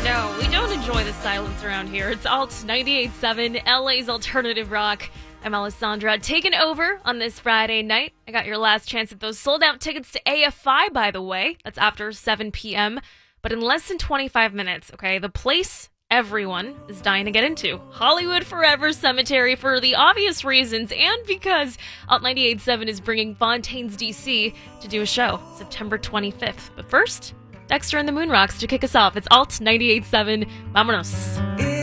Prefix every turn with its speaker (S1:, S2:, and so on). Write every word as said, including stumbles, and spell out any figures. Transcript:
S1: No, we don't enjoy the silence around here. It's Alt ninety-eight point seven, L A's alternative rock. I'm Alessandra, taking over on this Friday night. I got your last chance at those sold-out tickets to A F I, by the way. That's after seven p.m., but in less than twenty-five minutes, okay? The place everyone is dying to get into. Hollywood Forever Cemetery, for the obvious reasons, and because Alt ninety-eight point seven is bringing Fontaines, D C to do a show September twenty-fifth. But first, Dexter and the Moonrocks to kick us off. It's Alt ninety-eight point seven. Vámonos.